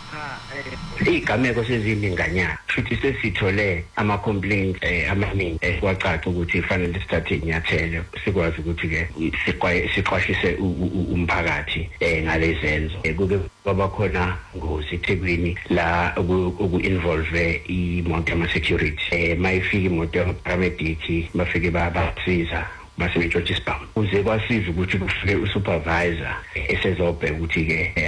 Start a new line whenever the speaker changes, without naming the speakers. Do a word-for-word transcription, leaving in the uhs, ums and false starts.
igameko sezininganyana futhi sesithole ama complaints amaningi kwacaca ukuthi fanele sithathe inyathelo sikwazi ukuthi ke siqwashise umphakathi ngalezenzo kube kwaba khona ngozi eThekwini la uku involve imoto ama security mayifika imoto ya paramedic bafike babasiza base betshotshisa uze kwasiza ukuthi kufike usupervisor esezobheka ukuthi ke